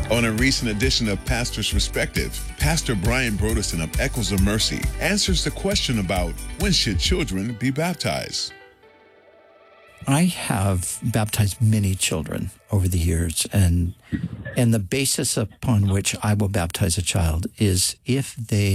On a recent edition of Pastor's Perspective, Pastor Brian Broderson of Echoes of Mercy answers the question about when should children be baptized. I have baptized many children over the years, and the basis upon which I will baptize a child is if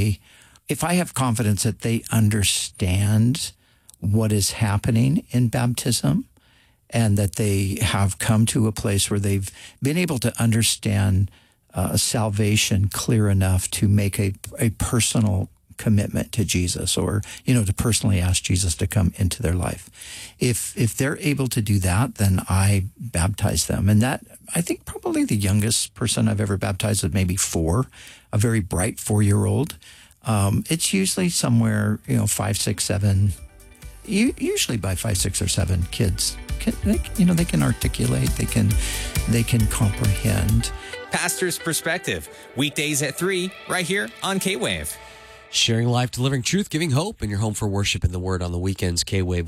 I have confidence that they understand what is happening in baptism, and that they have come to a place where they've been able to understand salvation clear enough to make a personal commitment to Jesus, or, to personally ask Jesus to come into their life. If they're able to do that, then I baptize them. And that, I think probably the youngest person I've ever baptized is maybe 4, a very bright 4-year-old. It's usually somewhere, 5, 6, 7, usually by 5, 6, or 7 kids. They can articulate, they can comprehend. Pastor's Perspective, weekdays at 3, right here on K-Wave. Sharing life, delivering truth, giving hope, and your home for worship and the word on the weekends, K-Wave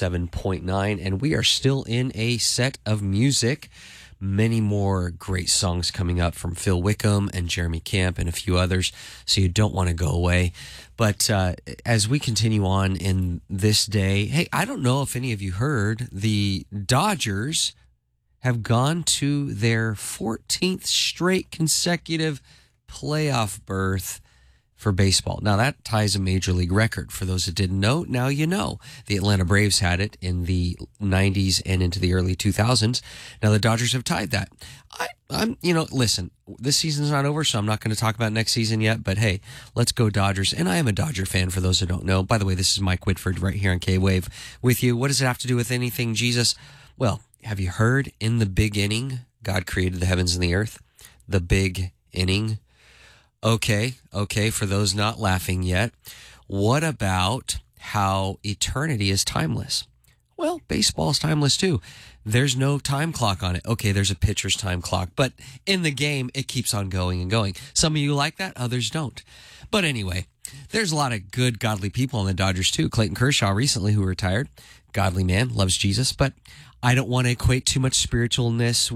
107.9. And we are still in a set of music. Many more great songs coming up from Phil Wickham and Jeremy Camp and a few others, so you don't want to go away. But as we continue on in this day, hey, I don't know if any of you heard, the Dodgers have gone to their 14th straight consecutive playoff berth for baseball. Now, that ties a major league record. For those that didn't know, now you know. The Atlanta Braves had it in the 90s and into the early 2000s. Now, the Dodgers have tied that. Listen, this season's not over, so I'm not going to talk about next season yet, but hey, let's go Dodgers. And I am a Dodger fan, for those that don't know. By the way, this is Mike Whitford right here on K-Wave with you. What does it have to do with anything Jesus? Well, have you heard in the big inning, God created the heavens and the earth? The big inning. Okay, for those not laughing yet, what about how eternity is timeless? Well, baseball is timeless too. There's no time clock on it. Okay, there's a pitcher's time clock, but in the game, it keeps on going and going. Some of you like that, others don't. But anyway, there's a lot of good, godly people on the Dodgers too. Clayton Kershaw recently, who retired, godly man, loves Jesus, but I don't want to equate too much spirituality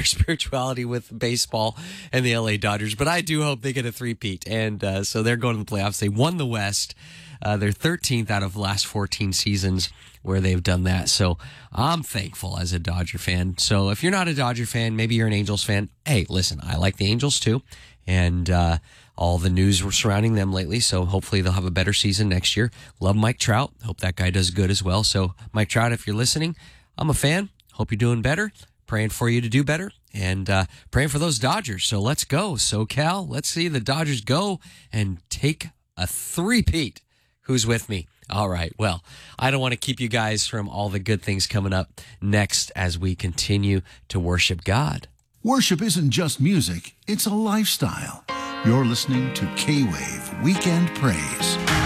with baseball and the LA Dodgers, but I do hope they get a three-peat. And so they're going to the playoffs. They won the West. They're 13th out of the last 14 seasons where they've done that. So I'm thankful as a Dodger fan. So if you're not a Dodger fan, maybe you're an Angels fan. Hey, listen, I like the Angels too. And all the news surrounding them lately. So hopefully they'll have a better season next year. Love Mike Trout. Hope that guy does good as well. So Mike Trout, if you're listening, I'm a fan. Hope you're doing better. Praying for you to do better. And praying for those Dodgers. So let's go, SoCal. Let's see the Dodgers go and take a three-peat. Who's with me? All right. Well, I don't want to keep you guys from all the good things coming up next as we continue to worship God. Worship isn't just music. It's a lifestyle. You're listening to K-Wave Weekend Praise.